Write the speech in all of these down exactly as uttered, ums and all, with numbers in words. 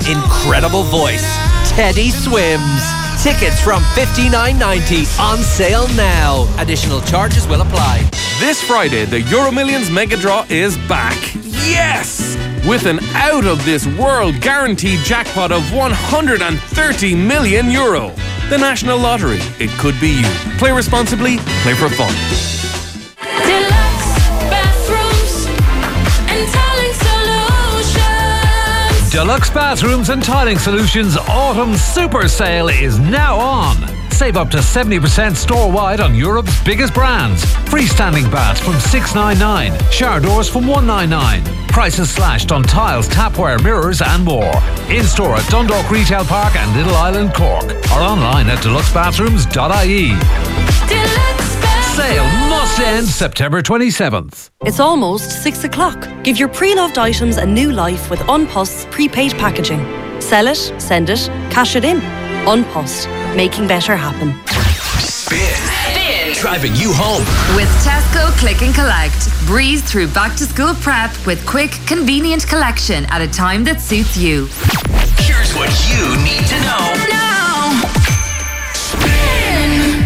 incredible voice, Teddy Swims. Tickets from fifty-nine ninety on sale now. Additional charges will apply. This Friday, the Euro Millions Mega Draw is back. Yes! With an out-of-this-world guaranteed jackpot of one hundred thirty million euro. The National Lottery. It could be you. Play responsibly. Play for fun. Deluxe bathrooms and tiling solutions. Deluxe Bathrooms and Tiling Solutions Autumn Super Sale is now on. Save up to seventy percent store-wide on Europe's biggest brands. Freestanding baths from six ninety-nine. Shower doors from one ninety-nine. Prices slashed on tiles, tapware, mirrors and more. In-store at Dundalk Retail Park and Little Island, Cork. Or online at deluxe bathrooms dot I E. Deluxe bathrooms. Sale must end September twenty-seventh. It's almost six o'clock. Give your pre-loved items a new life with Unpost's prepaid packaging. Sell it, send it, cash it in. Unpost, making better happen. Spin. Spin. Driving you home. With Tesco Click and Collect. Breeze through back to school prep with quick, convenient collection at a time that suits you. Here's what you need to know. Now. Spin.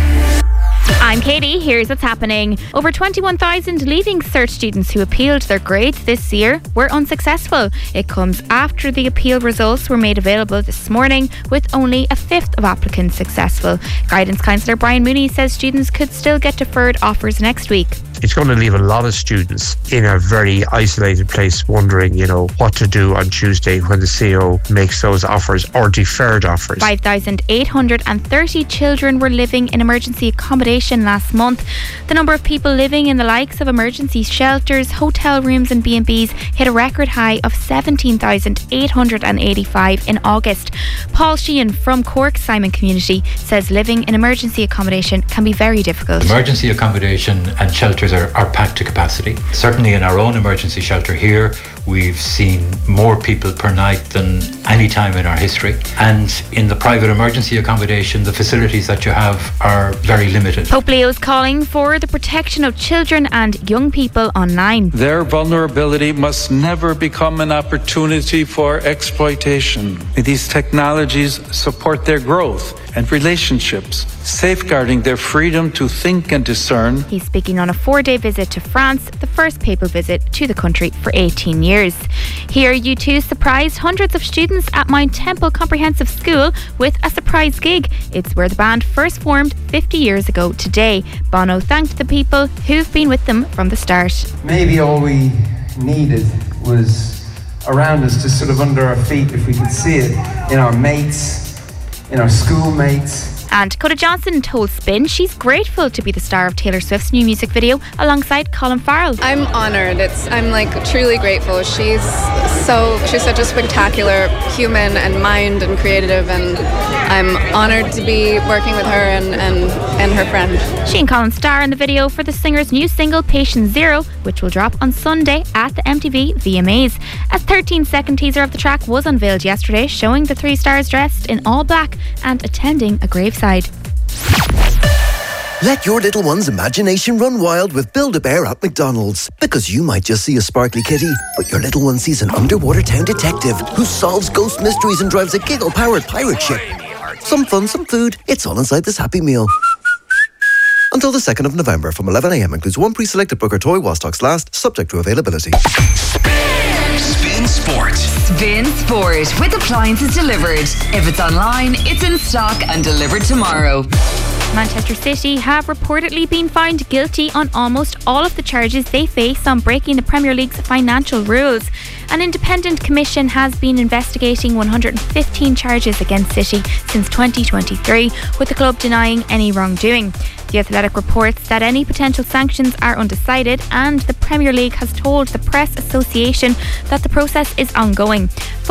I'm Katie, here's what's happening. Over twenty-one thousand Leaving Cert students who appealed their grades this year were unsuccessful. It comes after the appeal results were made available this morning, with only a fifth of applicants successful. Guidance Counsellor Brian Mooney says students could still get deferred offers next week. It's going to leave a lot of students in a very isolated place wondering, you know, what to do on Tuesday when the C O makes those offers or deferred offers. five thousand eight hundred thirty children were living in emergency accommodation last month. The number of people living in the likes of emergency shelters, hotel rooms and B and Bs hit a record high of seventeen thousand eight hundred eighty-five in August. Paul Sheehan from Cork Simon Community says living in emergency accommodation can be very difficult. Emergency accommodation and shelters are, are packed to capacity. Certainly in our own emergency shelter here, we've seen more people per night than any time in our history. And in the private emergency accommodation, the facilities that you have are very limited. Pope Leo's calling for the protection of children and young people online. Their vulnerability must never become an opportunity for exploitation. May these technologies support their growth and relationships, safeguarding their freedom to think and discern. He's speaking on a four-day visit to France, the first papal visit to the country for eighteen years. Here, U two surprised hundreds of students at Mount Temple Comprehensive School with a surprise gig. It's where the band first formed fifty years ago today. Bono thanked the people who've been with them from the start. Maybe all we needed was around us, just sort of under our feet, if we could see it, in our mates, in our schoolmates. And Coda Johnson told Spin she's grateful to be the star of Taylor Swift's new music video alongside Colin Farrell. I'm honoured. It's I'm like truly grateful. She's so she's such a spectacular human and mind and creative, and I'm honoured to be working with her and, and, and her friend. She and Colin star in the video for the singer's new single Patient Zero, which will drop on Sunday at the M T V V M As. A thirteen second teaser of the track was unveiled yesterday, showing the three stars dressed in all black and attending a graveside. Let your little one's imagination run wild with Build-A-Bear at McDonald's. Because you might just see a sparkly kitty, but your little one sees an underwater town detective who solves ghost mysteries and drives a giggle-powered pirate ship. Some fun, some food. It's all inside this Happy Meal. Until the second of November from eleven a m includes one pre-selected Booker toy while stocks last, subject to availability. Spin Sport. Spin Sport with appliances delivered. If it's online, it's in stock and delivered tomorrow. Manchester City have reportedly been found guilty on almost all of the charges they face on breaking the Premier League's financial rules. An independent commission has been investigating one hundred fifteen charges against City since twenty twenty-three, with the club denying any wrongdoing. The Athletic reports that any potential sanctions are undecided, and the Premier League has told the Press Association that the process is ongoing.